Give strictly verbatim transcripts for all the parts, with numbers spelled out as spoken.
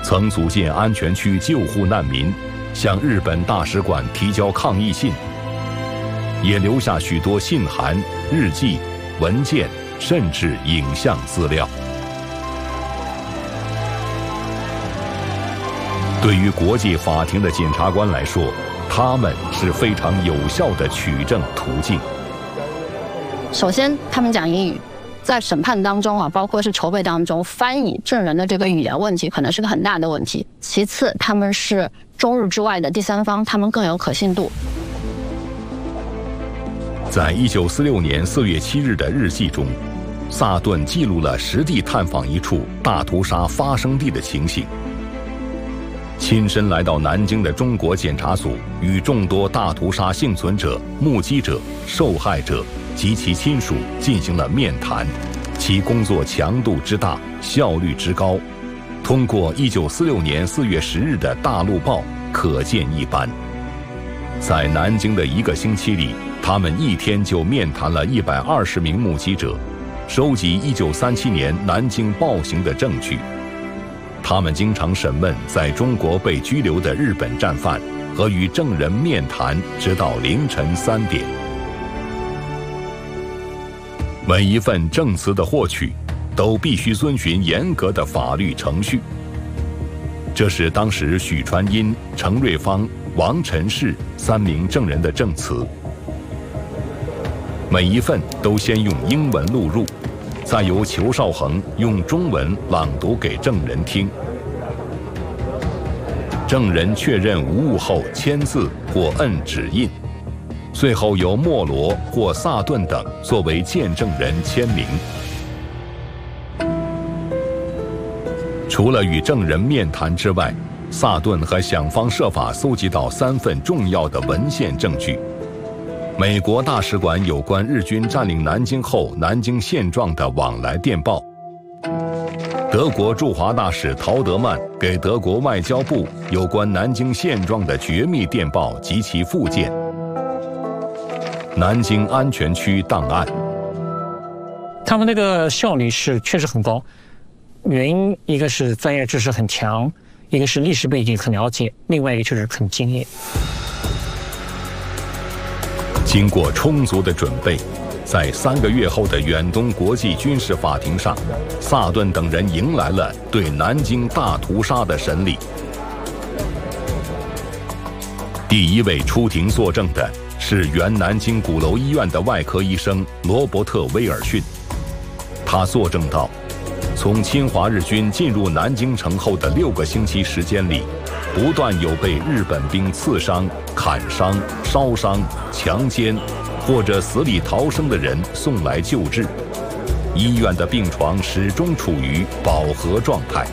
曾组建安全区救护难民，向日本大使馆提交抗议信，也留下许多信函、日记、文件，甚至影像资料。对于国际法庭的检察官来说，他们是非常有效的取证途径。 首先，他们讲英语，在审判当中啊，包括是筹备当中，翻译证人的这个语言问题可能是个很大的问题。其次，他们是中日之外的第三方，他们更有可信度。 在一九四六年四月七日的日记中，萨顿记录了实地探访一处大屠杀发生地的情形。亲身来到南京的中国检察署，与众多大屠杀幸存者、目击者、受害者及其亲属进行了面谈，其工作强度之大，效率之高，通过一九四六年四月十日的大陆报可见一斑。在南京的一个星期里，他们一天就面谈了一百二十名目击者，收集一九三七年南京暴行的证据。他们经常审问在中国被拘留的日本战犯，和与证人面谈，直到凌晨三点。每一份证词的获取，都必须遵循严格的法律程序。这是当时许传殷、程瑞芳、王晨氏三名证人的证词。每一份都先用英文录入，再由裘绍恒用中文朗读给证人听。证人确认无误后签字或摁指印，最后由莫罗或萨顿等作为见证人签名。除了与证人面谈之外，萨顿还想方设法搜集到三份重要的文献证据：美国大使馆有关日军占领南京后南京现状的往来电报，德国驻华大使陶德曼给德国外交部有关南京现状的绝密电报及其附件，南京安全区档案。 他们那个效率是确实很高，原因一个是专业知识很强，一个是历史背景很了解，另外一个就是很敬业。 经过充足的准备，在三个月后的远东国际军事法庭上，萨顿等人迎来了对南京大屠杀的审理。第一位出庭作证的是原南京鼓楼医院的外科医生罗伯特·威尔逊。他作证道，从侵华日军进入南京城后的六个星期时间里，不断有被日本兵刺伤、砍伤、烧伤、强奸或者死里逃生的人送来救治，医院的病床始终处于饱和状态。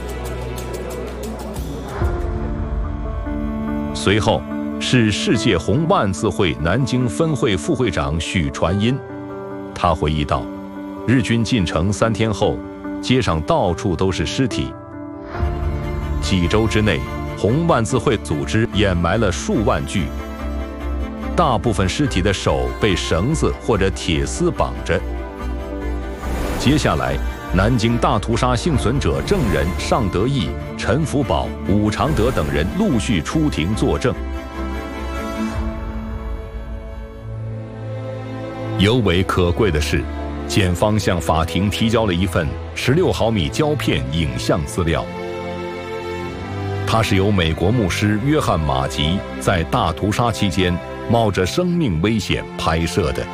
随后是世界红万字会南京分会副会长许传殷，他回忆道，日军进城三天后，街上到处都是尸体。几周之内，红万字会组织掩埋了数万具，大部分尸体的手被绳子或者铁丝绑着。接下来，南京大屠杀幸存者证人尚德义、陈福宝、武常德等人陆续出庭作证。尤为可贵的是，检方向法庭提交了一份十六毫米胶片影像资料，它是由美国牧师约翰·马吉在大屠杀期间冒着生命危险拍摄的。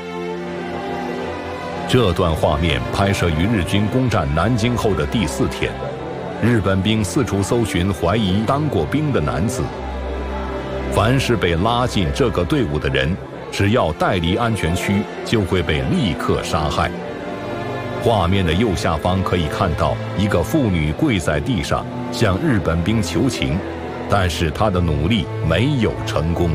这段画面拍摄于日军攻占南京后的第四天，日本兵四处搜寻怀疑当过兵的男子，凡是被拉进这个队伍的人，只要带离安全区，就会被立刻杀害。画面的右下方可以看到一个妇女跪在地上向日本兵求情，但是她的努力没有成功。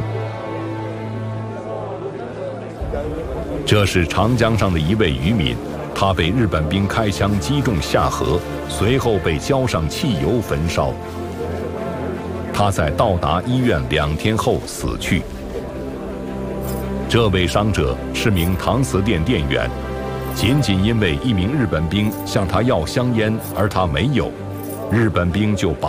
这是长江上的一位渔民，他被日本兵开枪击中下河，随后被浇上汽油焚烧。他在到达医院两天后死去。这位伤者是名搪瓷店店员，仅仅因为一名日本兵向他要香烟，而他没有，日本兵就把